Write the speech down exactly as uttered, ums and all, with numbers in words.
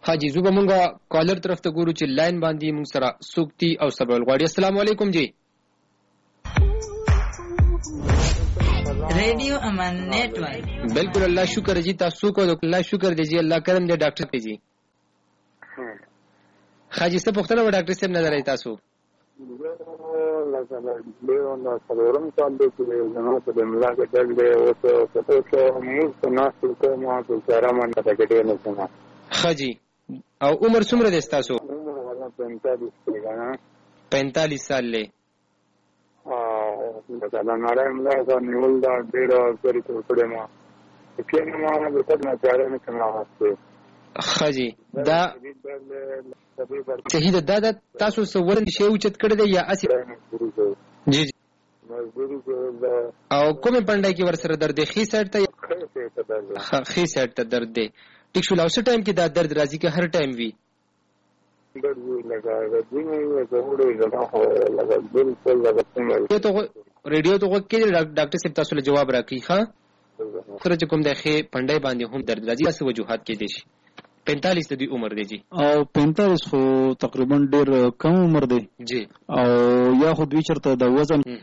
حاجی زوبه مونږه کالر طرف ته ګورو چې لاین باندې مونږ سره سوکتی او سبل غواړي. السلام علیکم جی. ریڈیو امن نیٹ ورک. بالکل اللہ شکر جی. تاسو کو اللہ شکر دی جی. اللہ کرم دے ډاکټر ته جی. حاجی څه پوښتنه و ډاکټر صاحب نظر ای تاسو؟ لکه له نو څلورم کال د جنو په دملا کې دغه او څه څه څه موږ په ناسو ته ما په سره باندې تګټې نه سمه. حاجی او عمر څومره دی تاسو؟ عمر ولا پینتالیس کېږي. پینتالیس سال له. او دا نړۍ مله دا نیول دا ډېر سری ته کړه ما. کې نو ما د څه نه چاره نه کومه واسطه. حاجی دا شهید دادا تاسو سوورن شی اوچت کړی دی یا اسی؟ جی جی. او کومه پندای کې ورسره درد خي سایډ ته خي سایډ ته درد دی. ټیک شو. اوسه ټایم کې دا درد راځي که هر ټایم وي؟ درد لگا دی نه زوړې زما هو لگا بالکل لگا څنګه ته ریډیو ته وګورئ ډاکټر صاحب تاسو له جواب راکړي. ښا سره چې کوم د خي پندای باندې هم درد راځي تاسو وجوهات کې دي. پینتالیس د عمر دی جی. او پینتالیس خو تقریبا ډیر کم عمر دی جی. او یا خو دوی چرته د وزن